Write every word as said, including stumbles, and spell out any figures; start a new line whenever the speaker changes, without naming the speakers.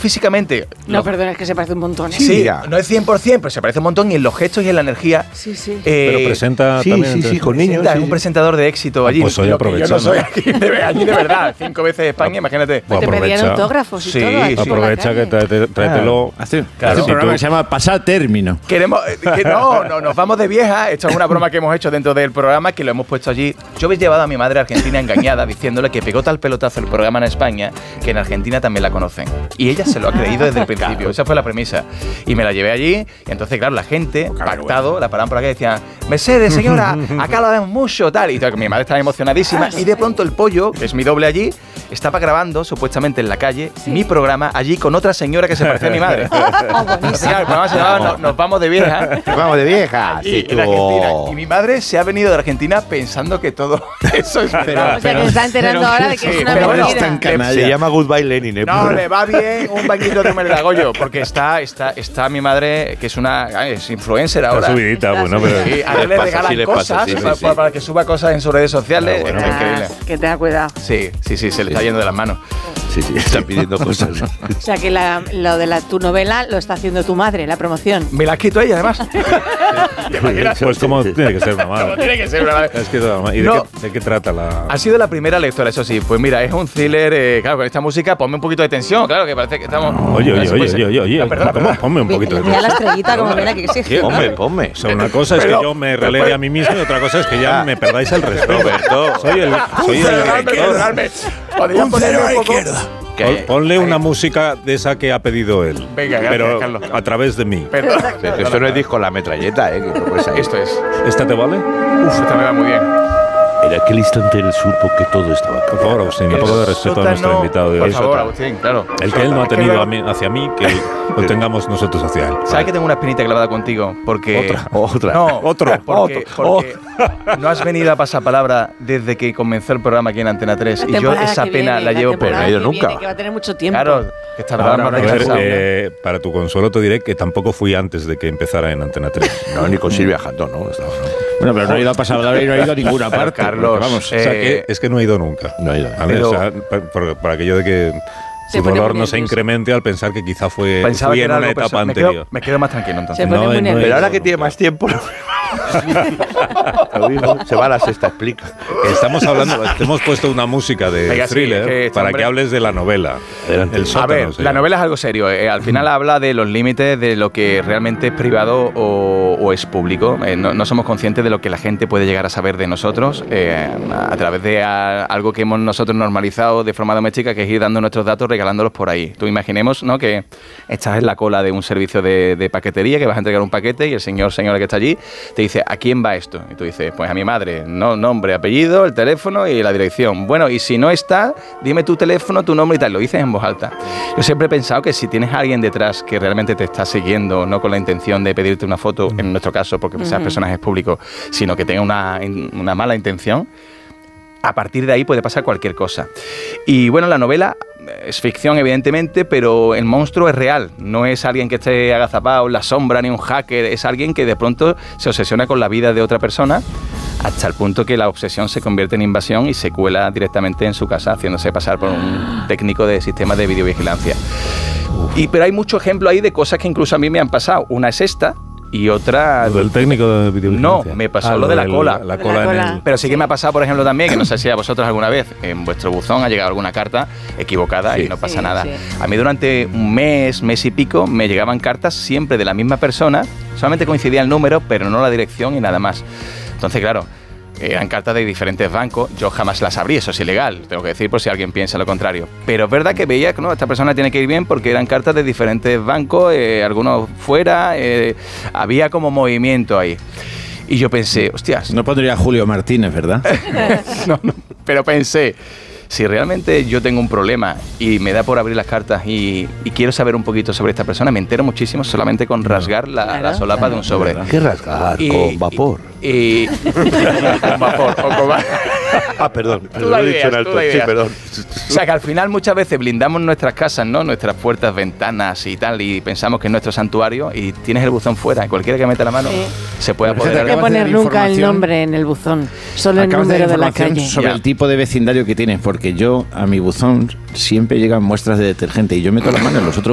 físicamente...
No,
lo,
perdona, es que se parece un montón. ¿eh?
Sí, no es cien por ciento, pero se parece un montón y en los gestos y en la energía.
Sí, sí.
Eh,
pero presenta
sí,
también...
Sí, sí, con niños.
Es
sí,
un
sí.
presentador de éxito allí.
Ah, pues hoy
Lo que yo no
aprovechando.
soy aquí de, allí de verdad. Cinco veces España, imagínate.
Pues
Te pedían
aprovecha.
autógrafos y
Sí,
todo.
sí.
aquí por la
Aprovecha
calle.
que tráete- tráetelo.
Hace,
Claro.
hace un
Si
programa
tú-
que se llama Pasar Término.
Queremos eh, que no, no, nos vamos de vieja. Esto es una broma que hemos hecho dentro del programa que lo hemos puesto allí. Yo habéis llevado a mi madre a Argentina engañada diciéndole que pegó tal pelotazo el programa en España que en Argentina también la conocen. Y ella se lo ha creído desde el principio. Esa fue la premisa. Y me la llevé allí. Y entonces, claro, la gente, pactado, la paraban por aquí y decían: Mercedes, señora, acá lo vemos mucho, tal. Y tal, mi madre estaba emocionadísima. Y de pronto el pollo, que es mi doble allí, estaba grabando supuestamente en la calle mi programa allí con otra señora que se parecía a mi madre. Entonces, claro, el programa se llamaba Nos, Nos vamos de vieja.
Vamos de vieja.
Y,
Sí,
en Argentina.
tú.
Y mi madre se ha venido de Argentina pensando que todo eso es verdad.
O sea, que se está enterando
pero-
ahora de que
sí,
es una
pero bueno,
mentira.
Tan canalla.
Se
Se
llama
llama Goodbye Lenin. ¿eh?
No, le va bien un bañito de Melgagollo, porque está, está, está mi madre, que es una ah, es influencer ahora.
Está subidita,
Está
bueno, pero...
Y a él le
pasa,
regalan
sí le pasa,
cosas
sí, sí,
para,
sí.
para que suba cosas en sus redes sociales.
Ah, bueno.
Está
Ah,
increíble.
que tenga cuidado.
Sí, sí, sí, se le está yendo de las manos.
Sí, sí, está pidiendo cosas.
O sea, que la- lo de la, tu novela lo está haciendo tu madre, la promoción.
Me la ha escrito ella, además. ¿Te imaginas?
Pues como tiene que ser una
Como
madre.
tiene que ser una
Es que toda madre. ¿Y de,
No.
qué, de qué trata la...?
Ha sido la primera lectora, eso sí. Pues mira, es un thriller, eh, claro, con esta música, ponme un poquito de tensión, claro, que parece que estamos...
Oye, oye,
Eso
oye,
puede ser.
oye, oye,
Ah, perdona,
¿cómo?
perdona.
Ponme un poquito de
Mira la
tensión.
estrellita como viene aquí, que exige.
Ponme, ponme.
O sea, una cosa es
Pero-
que yo me relegue a mí mismo y otra cosa es que ya me perdáis el respeto.
Roberto.
Soy el, soy el
Perdonadme,
director.
perdonadme. ¿Podrían ponerme un poco...?
Pon- Ponle una música de esa que ha pedido él.
Venga, gracias,
pero
Carlos.
a través de mí.
Perdón.
Que esto no es disco La Metralleta, ¿eh? Que no puede ser.
Esto es.
¿Esta te vale?
Uf, esta me va muy bien.
En aquel instante él supo que todo estaba
Por favor, Agustín, un poco de respeto a nuestro
Sótano-
invitado de
Por
hoy.
favor, Agustín, claro.
El que él no ha
Es que
tenido
lo-
a mí- hacia mí, que lo tengamos nosotros hacia él.
¿Sabes que tengo una espinita clavada contigo? Porque...
Otra.
Otra.
No,
Otro.
Porque,
Otro.
porque no has venido a pasapalabra desde que comenzó el programa aquí en Antena tres.
La
Y yo
temporada
esa
que
pena
viene,
la llevo por...
temporada
no he ido
que
nunca.
viene, que va a tener mucho tiempo.
Claro, que esta
Ahora
verdad
no
me
A
ha
ver,
cansado.
eh, para tu consuelo te diré que tampoco fui antes de que empezara en Antena tres.
No, ni con Silvia Jandón, ¿no? Estaba, ¿no?
Bueno, pero no he ido a pasar la y no he ido a ninguna
Pero,
parte.
Carlos,
porque, vamos.
eh,
O sea que es que no he ido nunca.
No he ido.
¿Vale?
Pero-
O sea, por, por- por aquello de que
Se
tu
pone
dolor
muy
no se
nervioso.
incremente al pensar que quizá fue
Pensaba
fui
que
en
era
una
algo
etapa
personal. Me
anterior.
quedo, me quedo más tranquilo entonces.
Se pone
No,
muy
no he
nervioso.
Pero ahora
ido
que tiene
nunca.
más tiempo. Lo mismo, se va a la sexta, explica.
Estamos hablando, te hemos puesto una música de
Venga, sí,
thriller
que este
para
hombre-
que hables de la novela.
Adelante.
El
A
sótano,
ver,
se
la
llama.
novela es algo serio. eh, al final habla de los límites de lo que realmente es privado o, o es público. Eh, no, no somos conscientes de lo que la gente puede llegar a saber de nosotros eh, a, a través de a- algo que hemos nosotros normalizado de forma doméstica, que es ir dando nuestros datos regalándolos por ahí. Tú imaginemos, ¿no?, que estás en la cola de un servicio de, de paquetería, que vas a entregar un paquete y el señor, señora que está allí, te dice: ¿a quién va esto? Y tú dices: pues a mi madre. No, nombre, apellido, el teléfono y la dirección. Bueno, y si no está, dime tu teléfono, tu nombre y tal. Lo dices en voz alta. Yo siempre he pensado que si tienes a alguien detrás que realmente te está siguiendo, no con la intención de pedirte una foto, en nuestro caso, porque seas personajes públicos, sino que tenga una, una mala intención, a partir de ahí puede pasar cualquier cosa. Y bueno, la novela es ficción, evidentemente, pero el monstruo es real. No es alguien que esté agazapado en la sombra, ni un hacker. Es alguien que de pronto se obsesiona con la vida de otra persona, hasta el punto que la obsesión se convierte en invasión y se cuela directamente en su casa, haciéndose pasar por un técnico de sistemas de videovigilancia. Y, pero hay mucho ejemplo ahí de cosas que incluso a mí me han pasado. Una es esta y otra...
Lo del técnico de videovigilancia.
No, me pasó lo de la
del-
cola.
La
De
cola
la
en
cola.
el...
Pero sí que me ha pasado, por ejemplo, también, que no sé si a vosotros alguna vez en vuestro buzón ha llegado alguna carta equivocada y no pasa
Sí,
nada.
sí.
A mí durante un mes, mes y pico, me llegaban cartas siempre de la misma persona, solamente coincidía el número, pero no la dirección y nada más. Entonces, claro, eran cartas de diferentes bancos, yo jamás las abrí, eso es ilegal, tengo que decir por si alguien piensa lo contrario. Pero es verdad que veía que no, esta persona tiene que ir bien porque eran cartas de diferentes bancos, eh, algunos fuera, eh, había como movimiento ahí. Y yo pensé, hostias,
No pondría Julio Martínez, ¿verdad?
no, no, pero pensé, si realmente yo tengo un problema y me da por abrir las cartas y, y quiero saber un poquito sobre esta persona, me entero muchísimo solamente con rasgar la,
Claro,
la solapa de un sobre.
¿Qué rasgar?
Y-
Con vapor.
Y, y- con vapor, o con va-
Ah, perdón.
Tú
Lo
la
he dicho en
ideas,
alto.
tú la
Sí,
ideas.
perdón.
O sea que al final muchas veces blindamos nuestras casas, ¿no? Nuestras puertas, ventanas y tal, y pensamos que es nuestro santuario y tienes el buzón fuera. Cualquiera que meta la mano
Sí.
se puede
Pero fíjate,
apoderar.
No hay que
acabas de
poner
dar
nunca el
información.
nombre en el buzón, solo el
Acabas de dar
número de la
información
calle.
sobre
Ya.
el tipo de vecindario que tienes, porque yo a mi buzón siempre llegan muestras de detergente y yo meto la mano en los otros